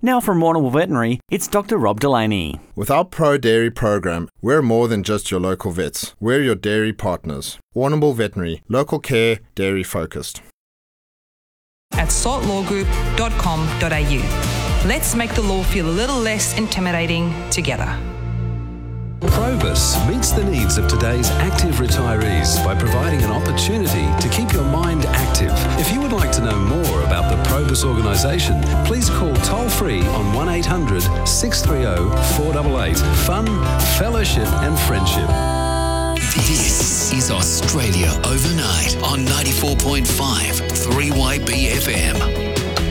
Now from Warrnambool Veterinary, it's Dr. Rob Delaney. With our Pro Dairy program, we're more than just your local vets. We're your dairy partners. Warrnambool Veterinary, local care, dairy focused. At saltlawgroup.com.au. Let's make the law feel a little less intimidating together. Probus meets the needs of today's active retirees by providing an opportunity to keep your mind active. If you would like to know more about the Probus organisation, please call toll-free on 1800 630 488. Fun, fellowship and friendship. This is Australia Overnight on 94.5 3YB FM.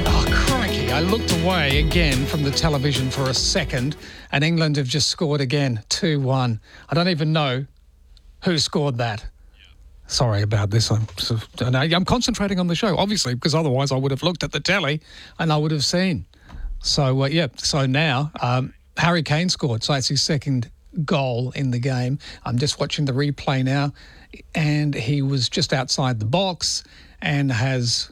I looked away again from the television for a second and England have just scored again, 2-1. I don't even know who scored that. Sorry about this. I'm concentrating on the show, obviously, because otherwise I would have looked at the telly and I would have seen. So, so now Harry Kane scored. So it's his second goal in the game. I'm just watching the replay now and he was just outside the box and has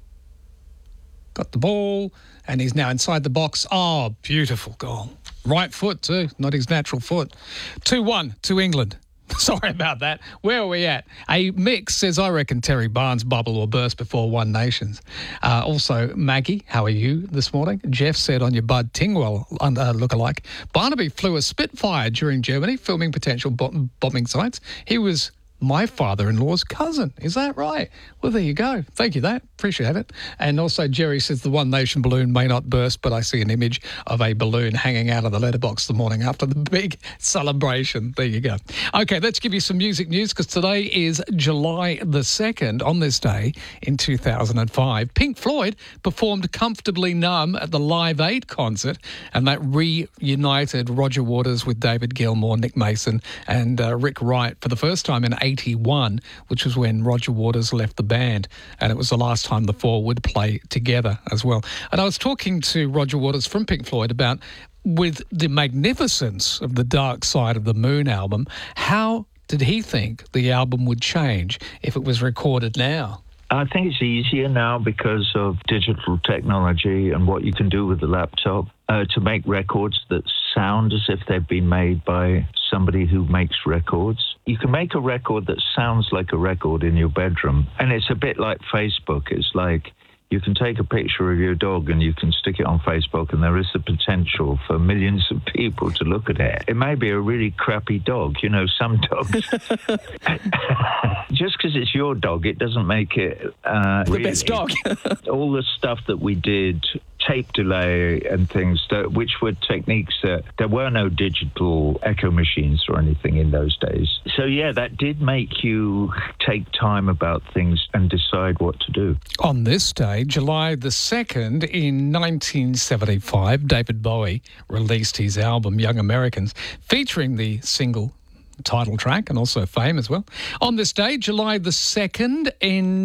got the ball and he's now inside the box. Oh, beautiful goal. Right foot too, not his natural foot. 2-1 to England. Sorry about that. Where are we at? A Mix says, I reckon Terry Barnes' bubble will burst before One Nations. Also, Maggie, how are you this morning? Jeff said on your Bud Tingwell lookalike, Barnaby flew a Spitfire during Germany, filming potential bombing sites. He was my father-in-law's cousin. Is that right? Well, there you go. Thank you, that. Appreciate it. And also Jerry says the One Nation balloon may not burst, but I see an image of a balloon hanging out of the letterbox the morning after the big celebration. There you go. Okay, let's give you some music news because today is July the 2nd. On this day in 2005, Pink Floyd performed Comfortably Numb at the Live Aid concert, and that reunited Roger Waters with David Gilmour, Nick Mason and Rick Wright for the first time in 81, which was when Roger Waters left the band, and it was the last time the four would play together as well. And I was talking to Roger Waters from Pink Floyd about, with the magnificence of the Dark Side of the Moon album, how did he think the album would change if it was recorded now? I think it's easier now because of digital technology and what you can do with the laptop to make records that sound as if they've been made by somebody who makes records. You can make a record that sounds like a record in your bedroom, and it's a bit like Facebook. It's like you can take a picture of your dog and you can stick it on Facebook, and there is the potential for millions of people to look at it. It may be a really crappy dog. You know, some dogs... Just because it's your dog, it doesn't make it... the best dog. All the stuff that we did, tape delay and things, which were techniques that... There were no digital echo machines or anything in those days. So, yeah, that did make you take time about things and decide what to do. On this day, July the 2nd, in 1975, David Bowie released his album, Young Americans, featuring the single title track and also Fame as well. On this day, July the 2nd, in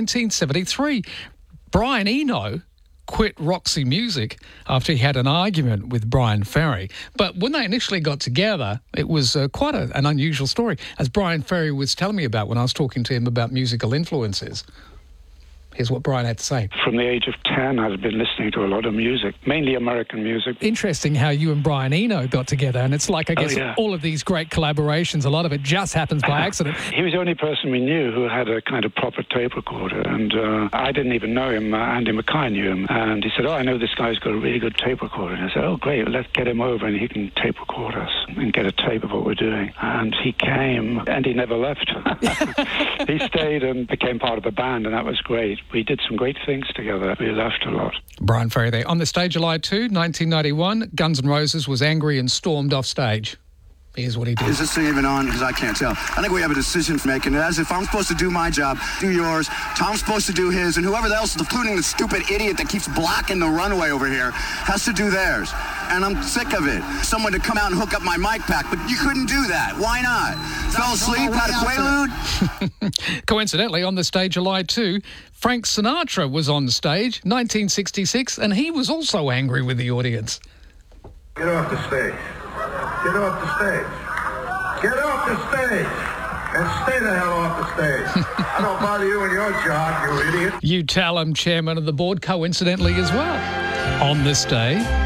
1973, Brian Eno quit Roxy Music after he had an argument with Brian Ferry. But when they initially got together, it was quite an unusual story, as Brian Ferry was telling me about when I was talking to him about musical influences. Here's what Brian had to say. From the age of 10, I've been listening to a lot of music, mainly American music. Interesting how you and Brian Eno got together, and it's like, I guess, all of these great collaborations, a lot of it just happens by accident. He was the only person we knew who had a kind of proper tape recorder, and I didn't even know him. Andy Mackay knew him, and he said, I know this guy's got a really good tape recorder. And I said, great, let's get him over and he can tape record us and get a tape of what we're doing. And he came, and he never left. He stayed and became part of the band, and that was great. We did some great things together. We laughed a lot. Brian Ferry there. On the stage, July 2, 1991, Guns N' Roses was angry and stormed off stage. Here's what he did. Is this thing even on? Because I can't tell. I think we have a decision to make, and as if I'm supposed to do my job, do yours, Tom's supposed to do his, and whoever else, including the stupid idiot that keeps blocking the runway over here, has to do theirs. And I'm sick of it. Someone to come out and hook up my mic pack, but you couldn't do that. Why not? Fell asleep, had a Quaalude? Coincidentally, on the stage, July 2, Frank Sinatra was on stage, 1966, and he was also angry with the audience. Get off the stage. Get off the stage. Get off the stage. And stay the hell off the stage. I don't bother you in your job, you idiot. You tell him, chairman of the board, coincidentally as well. On this day...